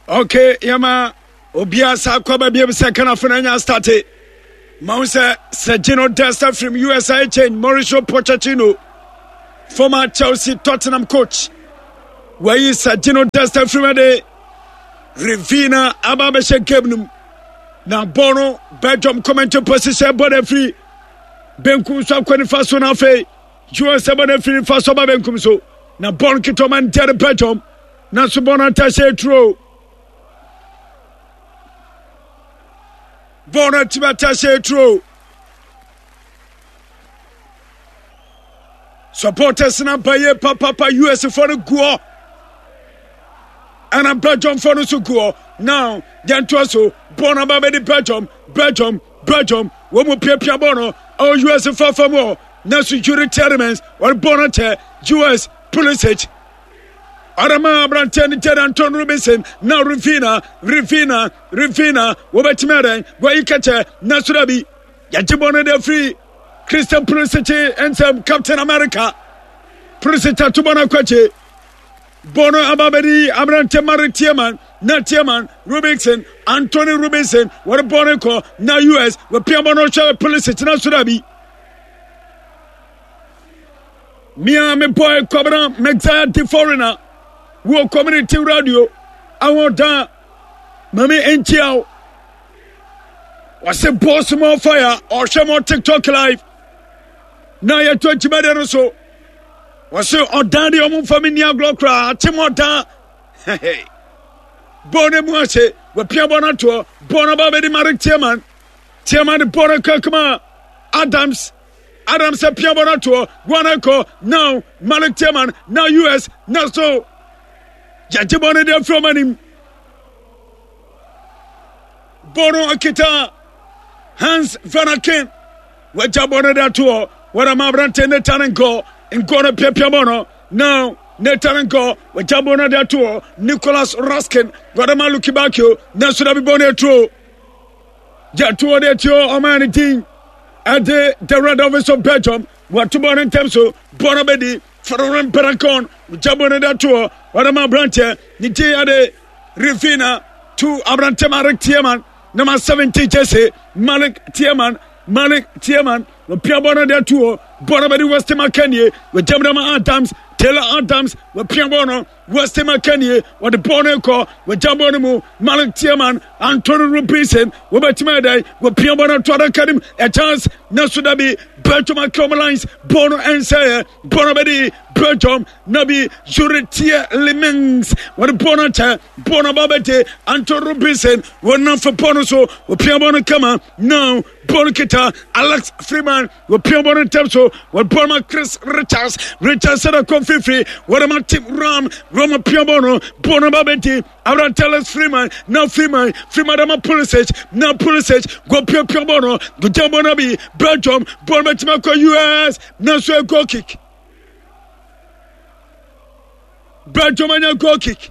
Okay, yama obia sa kwaba bia second half na nya started. Mausa Sergio Desta from USA change Mauricio Pochettino, former Chelsea Tottenham coach. Where is Sergio Desta from the Rivina Ababeshe Kebnum. Now Bono Belgium commentary position body free. Benku so kwani faso na fe. USA body free faso ba benkum so. Na Bono kitoman tere Belgium. Na so Bono atashe true. Bono tibatashe true. Supporters na baye papa US for the go. And I'm Belgium for the go. Now, then to also Bono babedi Belgium. Womu pia Bono. Oh US for more. Now security elements or Bono te US Pulisic. Arama Brantani Ted Anton Robinson, now Rufina, Wobetimere, Guaycache, Nasurabi, Yajibona de Free, Christian Pulisic, and some Captain America, Pulisic Tubana Quache, Bono Ababedi, Abrante Maritiaman, Natiaman, Rubinson, Anthony Rubinson, what a Bonoco, now US, with Piamono Pulisic, Nasurabi. Mia me boy Cobra, Mexia de Foreigner. Wo community radio awon dan mami enchiao was a boss more fire or share more TikTok live na ya 20 minutes so was odan de omo family aglo timodan hey bone mu ase we pia bona to bona ba be di Mark Tieman de bona kakma Adams a pia bona to Guanaco now Mark Tieman now US now so Jajibone de from him. Bono Akita Hans Van Aken. What Jabone de tour. What am I brante Netanenko in Gona Pepia Bono. Now Netanenko. What Jabone de tour. Nicholas Raskin. What am I looking back you? Nasurabi Bone true. Jatuo de Tio Omanity. At the Red Office of Belgium. What to Bono Temso. Bonabedi. Faroran Peracon. Jabone de tour. What am I branche? Nitia de Rivina to Abrante Marek Tieman, number 70 Jesse, Malik Tieman, the Piabona de Tour, Bonabedi West Macanie, with Jabama Adams, Taylor Adams, with Piabono, West Macanie, with the Boneco, with Jabonimu, Malik Tieman, Antonio Rubinson, with Batimade, with Piabona to Academy, a chance, Nasudabi, Belgium Lines, Bono and Sayer, Bonabedi, Belgium, Nabi, Juritia Lemens, what a Bonata, Bonababete, Antonio Rubinson, one not for Bonoso, with Piabona Kama, now, Bonakita, Alex Freeman, with Piabona Temso, what Bonma Chris Richards said a coffee free, what a Tip Roma Piabono, Bonababete, Aranteles Freeman, now Freeman Pulisic, now Pulisic, go Piabono, go Jabonabi, Belgium, Bonmatimaco US, now so a goal kick. Belgium and a goal kick.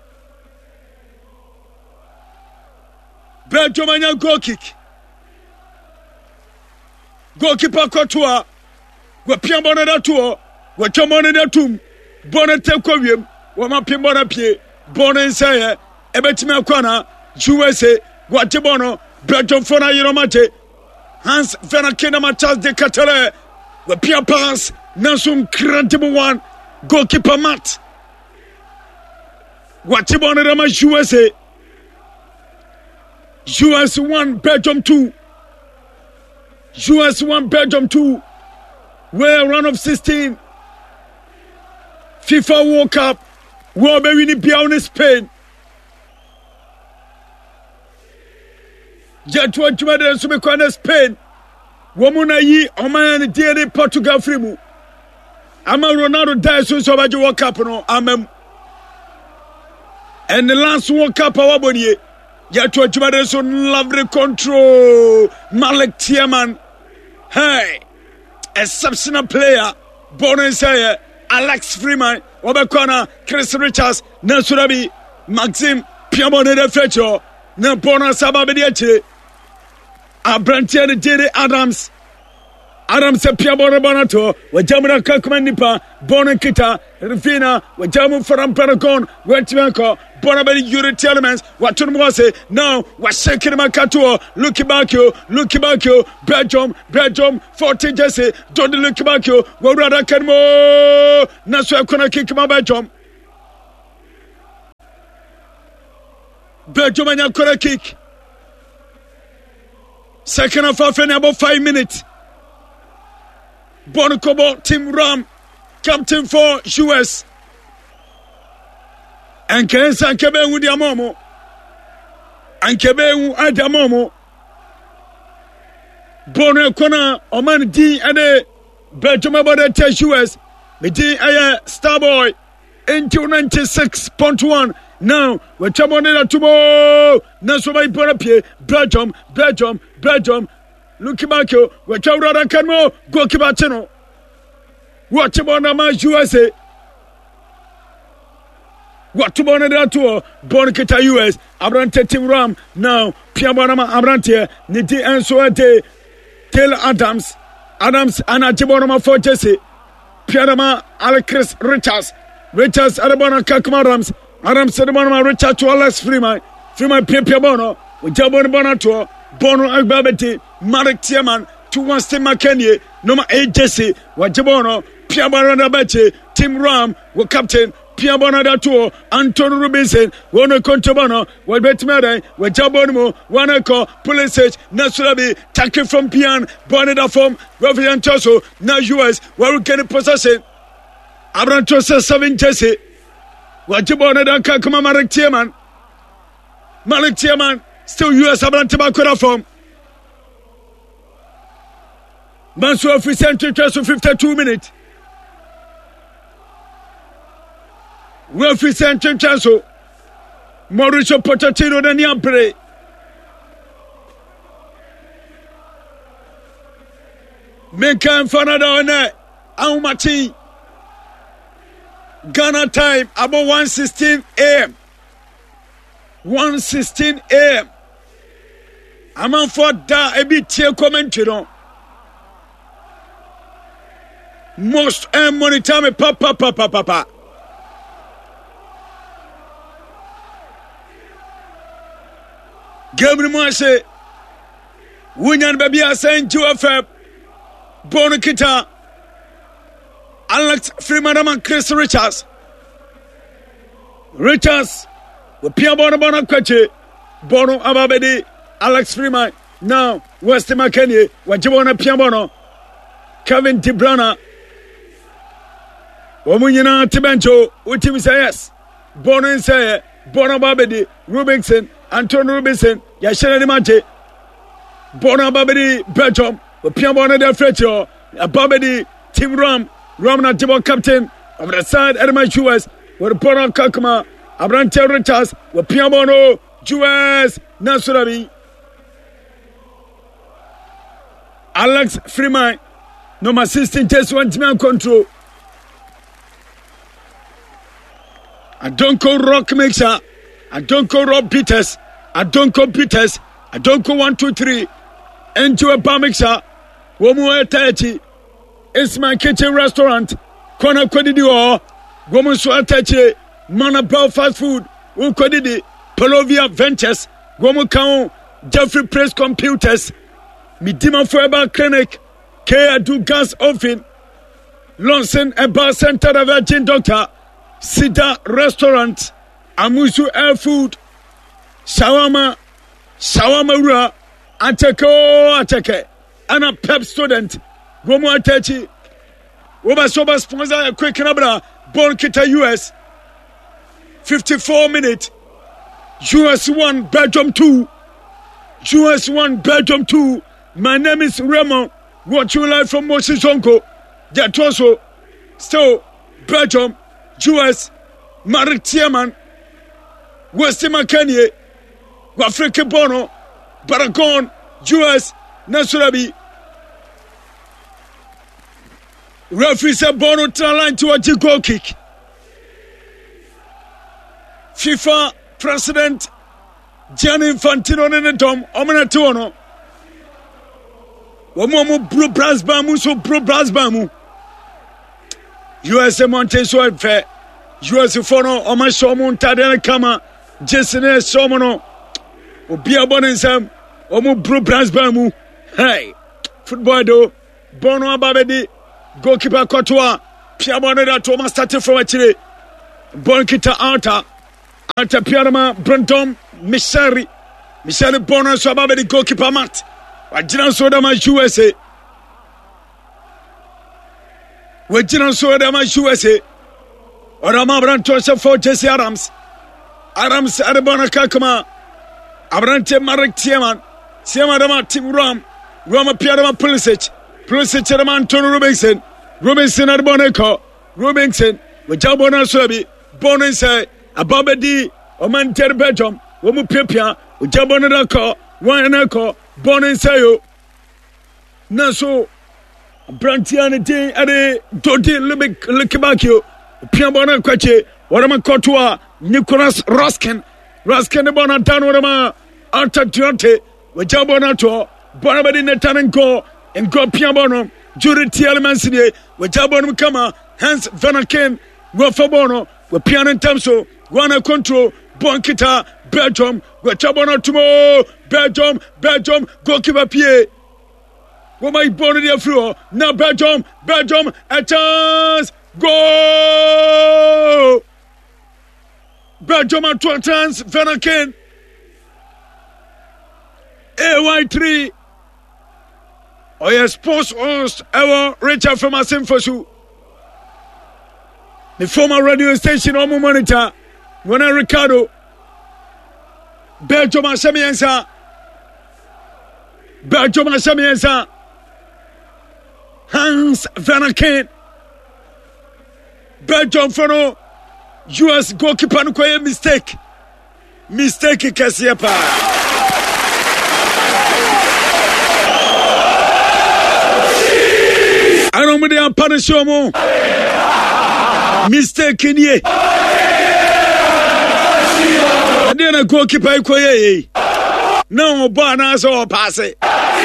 Goalkeeper Courtois. We Piambona da tour. We Chamona da tum. Bonnet Tekovium. We ma Piambona pie. Bonnet say. Ebetima Kwana. USA. Guatibono. Belgium Fona Yeromate. Hans Venakena Charles de Catale. We Pia pass. Nansum Krantimo one. Goalkeeper Matt. Guatibona Rama USA. US 1, Belgium 2. US 1, Belgium 2. We're round of 16. FIFA World Cup. We're winning beyond Spain. Jatwa Jumada Sumekwana Spain. Womuna yi Oman DNA Portugal Frimu. Ama Ronaldo Dyson Sobaji World Cup no amem. And the last World Cup awabonye. Jatwa Jumada so lovely control. Malik Tieman. Hey, exceptional player. Bono Sayer, Alex Freeman, Obekona, Chris Richards, Nasurabi, Maxim, Piamone de Fecho, Nampona Sababediache, Abrantian J.D. Adams, Adam se pia bɔne bɔnato wajamra kakuma nipa bɔne kita Rufina wajamu faram paragon wetmanko bɔne bɛ unity elements watun mwase now washekiri makatuo Lukibakio Belgium 40 Jesse Dodi Lukibakio wawrada kenmo naswe kuna kikima Belgium anya kona kick second half about 5 minutes Bonokobo Tim Ram captain for US and Kensa Kebe Udiamomo and Kebe Adamomo Bono Kona Oman D and Belgium about the US the D Starboy into 96.1 now we're Chamonela tomorrow Nasoma Bonapie Belgium Lukibakio, we Chowra Kanmo, go Kibatino. What about the USA? What about the tour? Bonkita US, Abrante Tim Ram, now Piabanama Abrante, Niti and Suate, Taylor Adams, Anna Tibonama for Jesse, Pianama Alex Richards, Arabana Kakmarams, Adams Sedabonama Richard to Alex Freeman Piabono, with Jabon Bonato. Bono Agbabeti, Marek Tiaman, 2-1 Steve McKenny, Noma A. Jesse, Wajabono, Piabarana Beche, Tim Ram, were captain, Piabona da Tour, Antonio Rubinson, Wono Contobono, Wabetmere, Wajabono, Wanako, Pulisic, Nasurabi, tackle from Pian, Boneda from Ravian Toso, now US, where we get a possession. Abrantosa 7 Jesse, Wajabona da Kakuma Marek Tiaman. Still US Abrante Bakura from Manso Official Trust 52 minutes. Wealthy Central Chasso Mauricio Potatino and Yampere. Menka and Fanada on Aumati Ghana time about 1:16 a.m. 1:16 a.m. I'm for that a bit here commentary. Most monitor me papa. Gabriel Mwase, Winyan Baby Asen QFF, Bonakita, Alex Freeman and Chris Richards, with Pia Bono Bono Ababedi, Alex Freeman, now Westy McKenny, Wajibona Piabono, Kevin Tibrana, Womunina Tibencho, Utim says, Bono say, Bono Babedi, Rubinson, Antonio Rubinson, Yashana Dimante, Bono Babedi, Belgium, with Piabona del Fretio, Babedi, Tim Ramna Tibo captain of the side, Edema US, with Bono Kakuma. Abrante Richards with Piabono, US, Nasurabi, Alex Freeman, number 16, just one man control. I don't call Rock Mixer, I don't call Rob Peters, I don't call 1, 2, 3, into a bar mixer, Womu 30, it's my kitchen restaurant, Kona Kodidio, Womu Swatachi. Mana Brow Fast Food, Ukodidi, Polovia Ventures, Gomukaon, Jeffrey Press Computers, Midima Forever Clinic, K.A.D. Gas Oven, Lonson and Bar Center of Virgin Doctor, Sida Restaurant, Amusu Air Food, Shawama Ura, Ateke, and a Pep student, Gomu Atechi, Obasoba sponsor a quick nabra, Bonkita US. 54 minutes. US 1, Belgium 2. US 1, Belgium 2. My name is Raymond. Watching live from Moses Zonko. Jatoso. Still, Belgium, US, Marek Tiaman, Westy McKenny, Wafrike Bono, Baragon, US, Nasurabi. Referee said Bono to the line to a goal kick. FIFA President Gianni Infantino Nenetom Omenatuono Womo bro brasbamu so bro brasbamu. USA Monte so fe. USA for no o ma show mo ntade kama. Jesene show mo no. Obi abonensam omo bro brasbamu. Hey. Football do. Bono ababedi. Goalkeeper Kotoa. Piabone da to ma started from actually. Bon kita Alta Piarama Brenton Michari Bono so ababedi goalkeeper Matt. Wajina so da ma USA. Wajina so da ma USA. Orama Branto se for Jesse Adams Adebona Kakama Abrante Marek Tieman Dama Tim Roma Piarama Pulisic Adama Antonio Robinson Adeboneko Robinson Wajabona Sobi Bonin say Ababedi Oman Terbejom Womu Pipia Wajabona Dako Wanako Bonin sayo Naso Brantiani Day Ade Dodi Likibakio Piabona Kwache Warama Kotua Nicholas Raskin the Bona Dan Warama Alta Dionte Wajabona to Bonabadi Netanenko and Go Piabono Jury Tielemansine Wajabon Kama Hans Vanaken Wafabono Wapian Tamso Wana Control Bonkita Belgium Wajabona Tumo Belgium goalkeeper Pierre Womai Bono dia Fluo now Belgium a chance go Belgium at 2 times Vanaken AY3 sports host ever Richard from Asimfosu. The former radio station Omo monitor when Ricardo Belgium Asamiensa Hans Vanaken Belgium for no US goalkeeper no koye mistake Kasiepa I don't mean to punish you more. Mistake in ye. And then a goalkeeper koye. No bananas or pass it.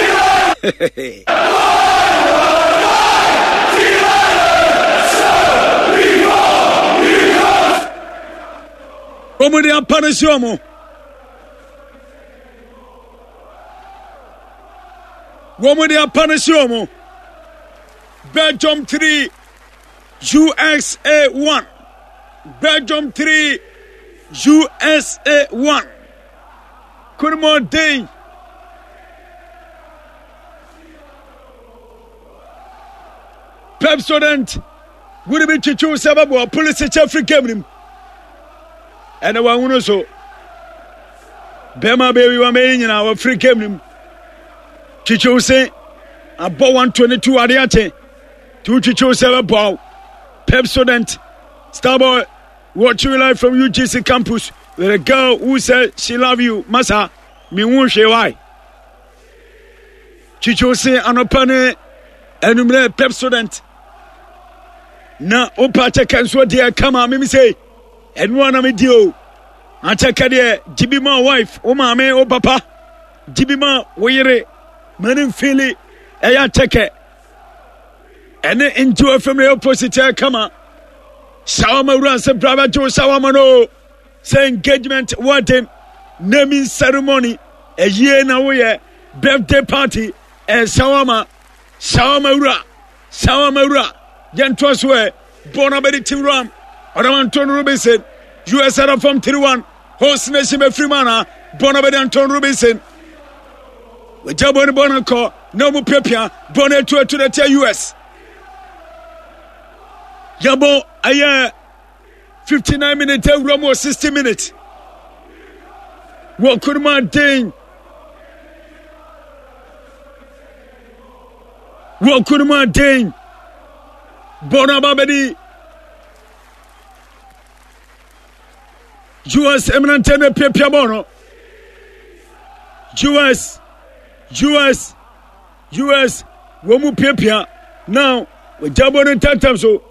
Come to punish you more. Woman, they are punish you more. Belgium 3, USA 1. Belgium 3, USA 1. Good morning. Pepsodent would be to choose a police chief game. And I want to so Bema baby were made in our free game. Chicho say about 122 Ariate. Two Chicho 7 ball. Pepsodent Starboy watching live from UGC campus with a girl who said she love you. Masa, me won't say why. Chicho say anopane enumere Pepsodent. Na opate kanso dia kama me say enwa na me dio. Ataka de Jibima wife, o mama o papa. Jibima wo yere manin fili eya teke. Ene into a family opposite kama. Shawama run se brava jo shawama no. Say engagement wedding naming ceremony a year na we birthday party shawama ura Yanto swear Bona Betty Tim Ram Antonio Robinson US from 31 host nation Freemana Bona Betty Antonio Robinson with Jabon Bonako no more Pepia Bonnet to the US Yabo a year 59 minutes Romo 60 minutes what could man ding Bona Babedi US Eminentene Pepiabono US Womu Pepia now with Jabon and Tatamso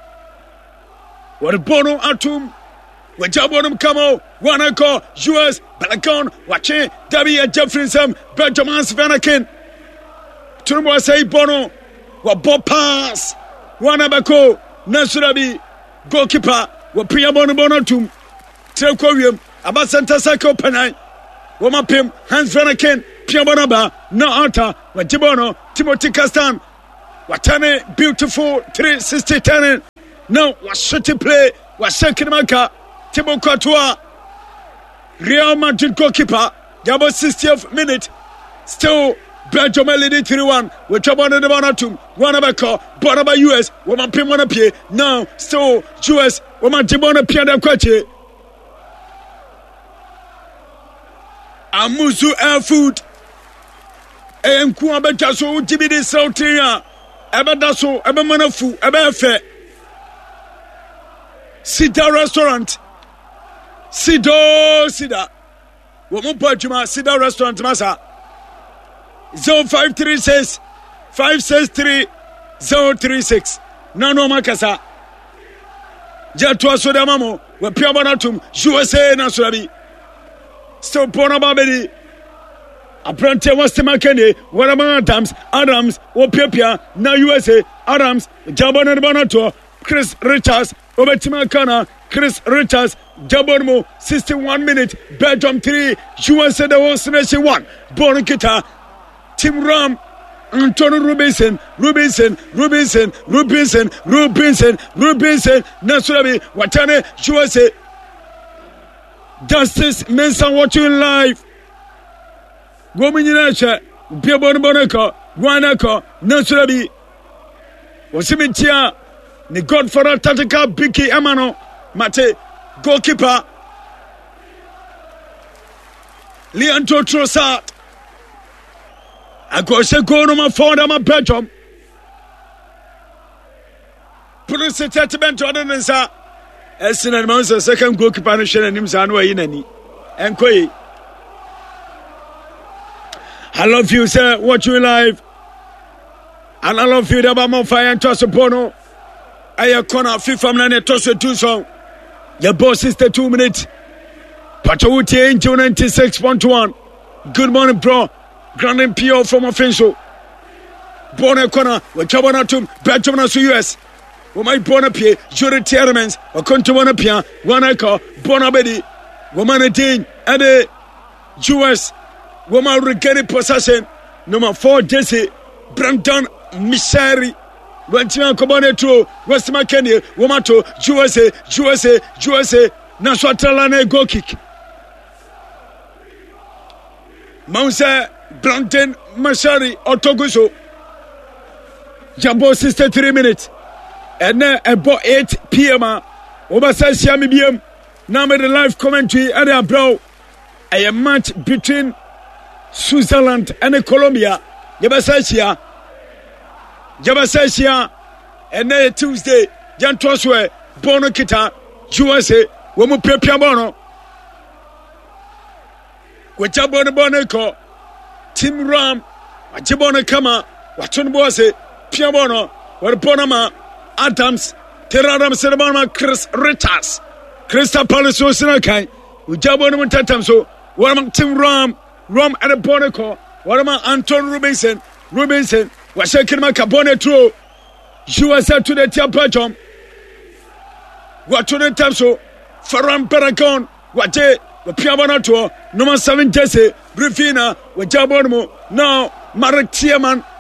what a Bono Atum with Jabonum Camo one I call US Balagon, watching W. Jeffrey Sam, Benjamin Svanakin. Turbo say Bono, what Bob pass. One abako, Nasurabi, goalkeeper, what Priya Bono to Telcorium, about Santa Sako Panai, Womapim, Hans Vanakin, Piabonaba, no Anta, what Tibono, Timothy Castan, Watane, beautiful 360 10. No, was shooting play, was second marker, Thibaut Courtois, Real Madrid goalkeeper, Jabo 60th minute, still Belgium leading 3-1 with Chabona de Bonatum, one of a car, Bonaba US, woman pin one appear, now still US, woman Tibona Piana Quache. Amuzu Air Food, and Kuabajaso, Jimmy Sautia, Abadaso, Abamanafu, Abafe, Sida Restaurant, Sida, woman Pajuma, Sida Restaurant, Massa. 0536 563 036 Nano Makasa Jatwa Sodamamo we Piabanatum USA Nasurabi still Bonababedi Aprante Wastemakene Warama Adams Opia na USA Adams Jabon Bonato Chris Richards Obetima Chris Richards Jabonmo 61 minutes Belgium 3 USA the host nation 1 Bonakita Tim Ram, Antonio Robinson, Nasurabi, Watane, USA, Justice Mensa watching live. Gomininacha, Piabon Bonaco, Guanaco, Nasurabi, Wasimitia, the Godfather Tataka, Biki Amano, Mate, goalkeeper, Leandro Trossard. I go say go no my phone my bedroom. Police settlement order nsa. Esin and monster second goalkeeper no share nim sa no ayi nani. Enkoyi. I love you sir, watch you live. And I love you da ba mo fire and toss pono. Aya corner FIFA na toss 2 song. Your boss is 2 minutes. Patawuti Angel 96.1. Good morning bro. Grand MPO from Offenso. Bona corner, with Chabanatum, Belgium to US. Woman Bonapie, Jury Termens, or Contobanapia, Wanaka, Bonabedi, Woman Dean, and the US. Woman regaining possession. Number 4, Jesse, Brandon Misari. Wentima Cobanetro, West McKenny, Womato, USA, Naswatalane go kick. Moussa. Brandon Mashari Otoguso Jabo 63 minutes and then about 8 p.m. Obasa Siami BM now made the live commentary and a bro a match between Switzerland and Colombia Jabasasia and then Tuesday Jan Toswe Bono Kita USA Womu Pepia Bono Wachabono Boneko Tim Ram, Wachibona Kama, Wachunbose, Piabono, Warponama, Adams, Terradam Cerebama, Chris Richards, Crystal Palace Sinakai, Ujabon Tatamso, Warman Tim Ram at a Bonaco, Warman Anton Robinson, Washakin Macabone True, USA to the Tiapajom, Watun Tamso, Faram Paragon, Wate. Piabanato, number 7 Jesse, Rufina, with Jabonmo, now Marek Tiemann,